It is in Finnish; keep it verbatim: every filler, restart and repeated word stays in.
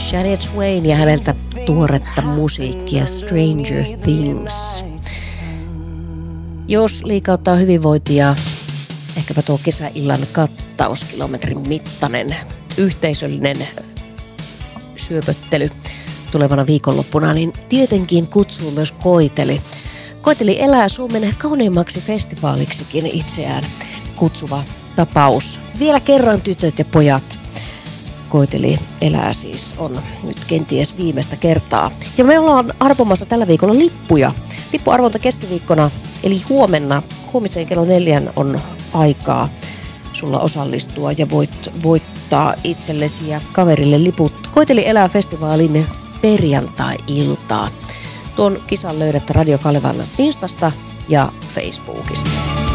Shania Twain ja häneltä tuoretta musiikkia Stranger Things. Jos liikauttaa hyvinvointia, ehkäpä tuo kesäillan kattaus, kilometrin mittainen yhteisöllinen syöpöttely tulevana viikonloppuna, niin tietenkin kutsuu myös Koiteli. Koiteli elää Suomen kauneimmaksi festivaaliksikin itseään kutsuva tapaus. Vielä kerran tytöt ja pojat. Koiteli elää siis on nyt kenties viimeistä kertaa. Ja me ollaan arvomassa tällä viikolla lippuja. Lippuarvonta keskiviikkona, eli huomenna, huomiseen kello neljän on aikaa sulla osallistua ja voit voittaa itsellesi ja kaverille liput Koiteli elää festivaalin perjantai-iltaan. Tuon kisan löydät Radio Kalevan Instasta ja Facebookista.